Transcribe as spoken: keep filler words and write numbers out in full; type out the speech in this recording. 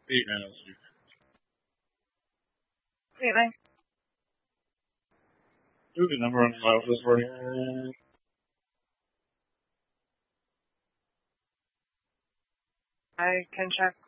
Eight minutes. Eight nine. Ooh, the number on the file this morning. I can check.